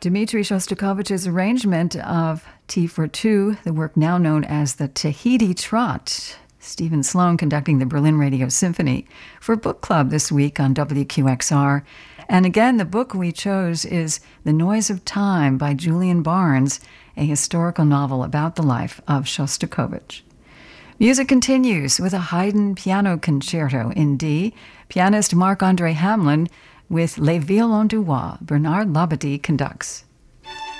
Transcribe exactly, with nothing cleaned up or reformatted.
Dmitri Shostakovich's arrangement of Tea for Two, the work now known as the Tahiti Trot. Stephen Sloan conducting the Berlin Radio Symphony for Book Club this week on W Q X R. And again, the book we chose is The Noise of Time by Julian Barnes, a historical novel about the life of Shostakovich. Music continues with a Haydn piano concerto in D. Pianist Marc-Andre Hamelin with Les Violons du Roi. Bernard Labadie conducts.